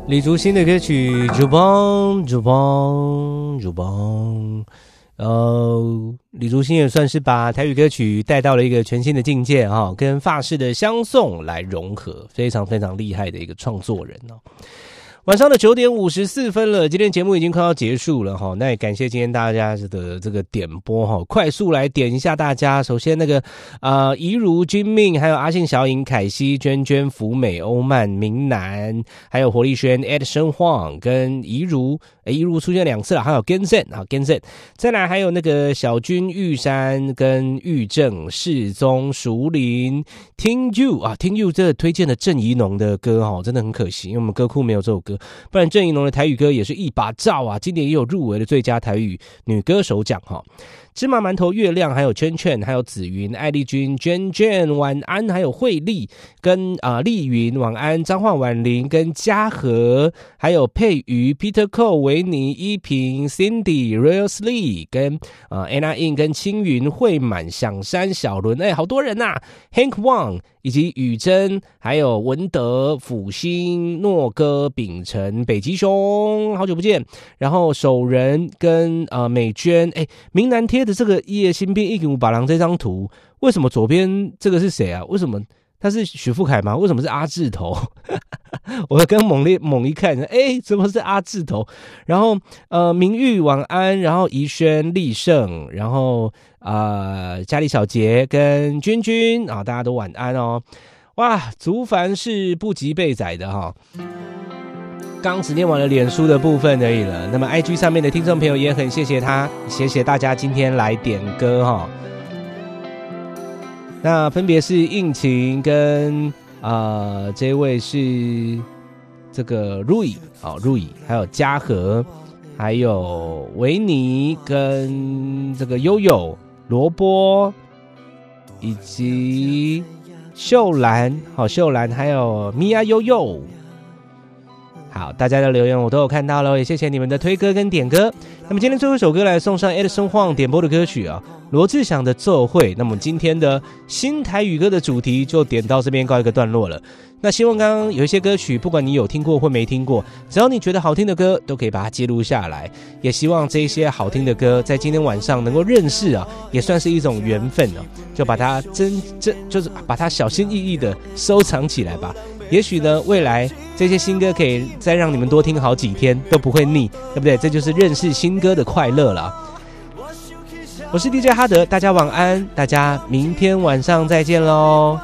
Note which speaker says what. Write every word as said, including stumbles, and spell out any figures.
Speaker 1: 李竹新的歌曲《主邦主邦主邦》，呃，李竹新也算是把台语歌曲带到了一个全新的境界哈、哦，跟法式的相送来融合，非常非常厉害的一个创作人哦。晚上的九点五十四分了，今天节目已经快要结束了哈，那也感谢今天大家的这个点播哈，快速来点一下大家。首先那个呃，怡如、君命，还有阿信、小颖、凯西、娟娟、福美、欧曼、明南，还有活力轩、Ed 生晃跟怡如，诶，怡如出现两次了，还有 Genzen 啊 Genzen， 再来还有那个小军、玉山跟玉正、世宗、熟林、听 You 啊，听 You 这推荐的郑怡农的歌哈，真的很可惜，因为我们歌库没有这首歌。不然郑怡农的台语歌也是一把罩啊，今年也有入围的最佳台语女歌手奖哈。芝麻馒头、月亮，还有圈圈，还有紫云、艾丽君、娟娟，晚安，还有慧丽跟啊丽云，晚安，彰化婉玲跟嘉禾，还有佩瑜、Peter Cole、维尼、依萍、Cindy、Real Slee 跟啊 Anna In 跟青云、慧满、响山、小伦，哎，好多人呐、啊、，Hank Wang 以及雨珍，还有文德、辅星、诺哥、秉承、北极熊，好久不见。然后守人跟呃美娟，哎，明南贴的这个一夜新兵一五八郎这张图，为什么左边这个是谁啊？为什么他是许富凯吗？为什么是阿字头？我刚猛烈猛一看，哎，怎么是阿字头？然后呃，明玉晚安，然后怡轩、立胜，然后呃，嘉丽小杰跟君君啊，大家都晚安哦。哇，竹凡是不及被宰的哈、哦。刚只念完了脸书的部分而已了，那么 I G 上面的听众朋友也很谢谢他，谢谢大家今天来点歌哈、哦。那分别是应勤跟啊、呃、这位是这个 Rui 哦 Rui， 还有嘉禾，还有维尼跟这个悠悠、萝卜以及秀兰，好秀兰，还有米娅悠悠。好，大家的留言我都有看到了，也谢谢你们的推歌跟点歌。那么今天最后一首歌来送上 Edson Huang 点播的歌曲啊，罗志祥的《奏会》。那么今天的新台语歌的主题就点到这边告一个段落了。那希望刚刚有一些歌曲，不管你有听过或没听过，只要你觉得好听的歌，都可以把它记录下来。也希望这些好听的歌在今天晚上能够认识啊，也算是一种缘分啊，就把它真真就是把它小心翼翼的收藏起来吧。也许呢，未来这些新歌可以再让你们多听好几天都不会腻，对不对？这就是认识新歌的快乐了。我是 D J 哈德，大家晚安，大家明天晚上再见喽。